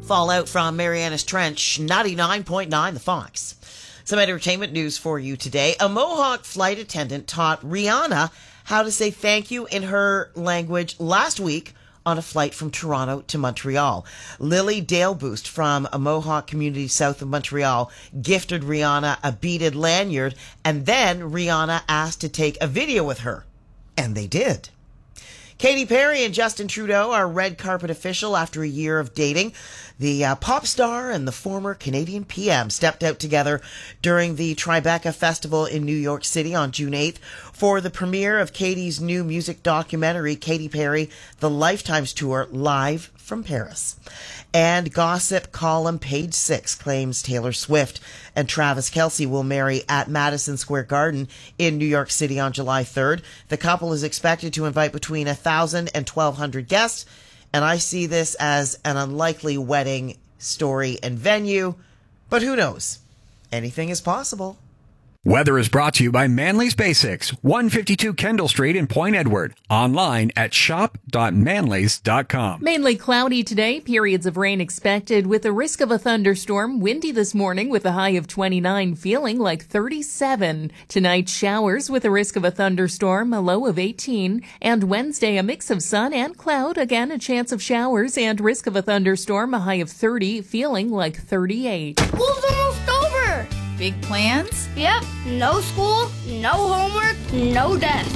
Fallout from Marianas Trench, 99.9 The Fox. Some entertainment news for you today. A Mohawk flight attendant taught Rihanna how to say thank you in her language last week on a flight from Toronto to Montreal. Lily Daleboost from a Mohawk community south of Montreal gifted Rihanna a beaded lanyard, and then Rihanna asked to take a video with her. And they did. Katy Perry and Justin Trudeau are red carpet official after a year of dating. The pop star and the former Canadian PM stepped out together during the Tribeca Festival in New York City on June 8th for the premiere of Katy's new music documentary, Katy Perry, The Lifetimes Tour, live from Paris. And gossip column Page Six claims Taylor Swift and Travis Kelce will marry at Madison Square Garden in New York City on July 3rd. The couple is expected to invite between 1,000 and 1,200 guests, and I see this as an unlikely wedding story and venue, but who knows? Anything is possible. Weather is brought to you by Manley's Basics, 152 Kendall Street in Point Edward. Online at shop.manleys.com. Mainly cloudy today, periods of rain expected with a risk of a thunderstorm. Windy this morning with a high of 29, feeling like 37. Tonight, showers with a risk of a thunderstorm, a low of 18. And Wednesday, a mix of sun and cloud. Again, a chance of showers and risk of a thunderstorm, a high of 30, feeling like 38. School's almost over. Big plans? Yep. No school, no homework, no desk.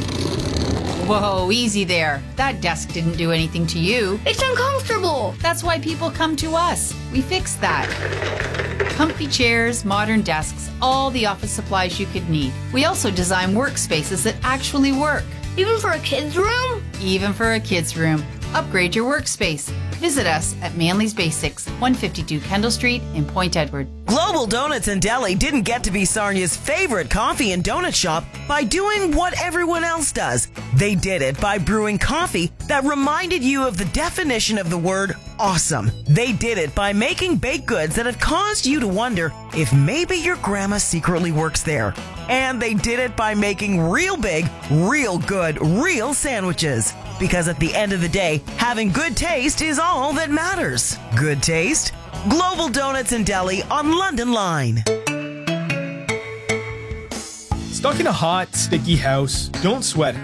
Whoa, easy there. That desk didn't do anything to you. It's uncomfortable. That's why people come to us. We fix that. Comfy chairs, modern desks, all the office supplies you could need. We also design workspaces that actually work. Even for a kid's room? Even for a kid's room. Upgrade your workspace. Visit us at Manley's Basics, 152 Kendall Street in Point Edward. Global Donuts and Deli didn't get to be Sarnia's favorite coffee and donut shop by doing what everyone else does. They did it by brewing coffee that reminded you of the definition of the word awesome. They did it by making baked goods that have caused you to wonder if maybe your grandma secretly works there. And they did it by making real big, real good, real sandwiches. Because at the end of the day, having good taste is all that matters. Good taste? Global Donuts and Deli on London Line. Stuck in a hot, sticky house? Don't sweat it.